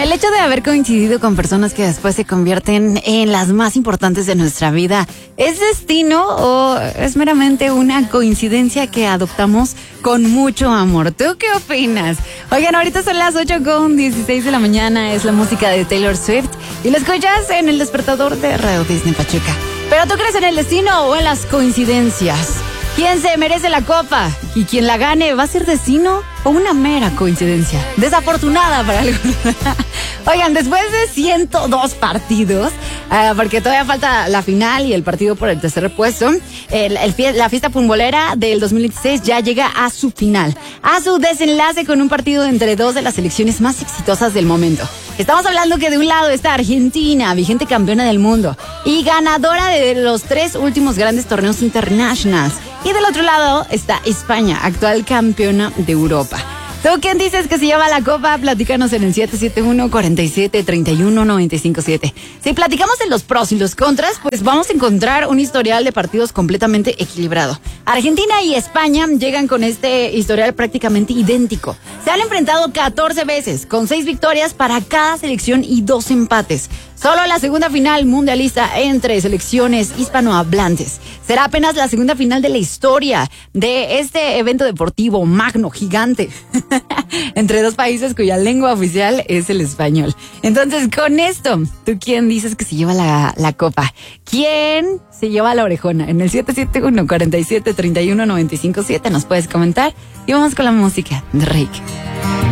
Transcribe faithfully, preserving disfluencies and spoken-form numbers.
El hecho de haber coincidido con personas que después se convierten en las más importantes de nuestra vida, ¿es destino o es meramente una coincidencia que adoptamos con mucho amor? ¿Tú qué opinas? Oigan, ahorita son las ocho con dieciséis de la mañana, es la música de Taylor Swift y lo escuchas en el despertador de Radio Disney Pachuca. ¿Pero tú crees en el destino o en las coincidencias? ¿Quién se merece la copa? ¿Y quien la gane va a ser destino o una mera coincidencia? Desafortunada para algunos. Oigan, después de ciento dos partidos, uh, porque todavía falta la final y el partido por el tercer puesto, el, el, la fiesta pumbolera del dos mil dieciséis ya llega a su final, a su desenlace con un partido entre dos de las selecciones más exitosas del momento. Estamos hablando que de un lado está Argentina, vigente campeona del mundo y ganadora de los tres últimos grandes torneos internacionales. Y del otro lado está España, actual campeona de Europa. ¿Tú quién dices que se lleva la copa? Platícanos en el siete siete uno, cuatro siete, tres uno, nueve cinco siete. Si platicamos de los pros y los contras, pues vamos a encontrar un historial de partidos completamente equilibrado. Argentina y España llegan con este historial prácticamente idéntico. Se han enfrentado catorce veces, con seis victorias para cada selección y dos empates. Solo la segunda final mundialista entre selecciones hispanohablantes. Será apenas la segunda final de la historia de este evento deportivo magno, gigante, entre dos países cuya lengua oficial es el español. Entonces, con esto, ¿tú quién dices que se lleva la, la copa? ¿Quién se lleva la orejona? En el siete siete uno, cuatro siete, tres uno, nueve cinco siete nos puedes comentar y vamos con la música de Rake.